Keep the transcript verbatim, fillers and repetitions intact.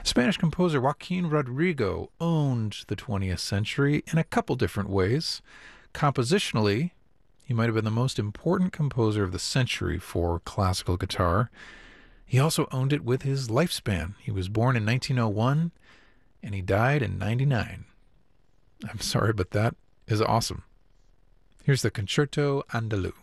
Spanish composer Joaquin Rodrigo owned the twentieth century in a couple different ways. Compositionally, he might have been the most important composer of the century for classical guitar. He also owned it with his lifespan. He was born in nineteen oh one and he died in ninety-nine. I'm sorry, but that is awesome. Here's the Concerto Andalou.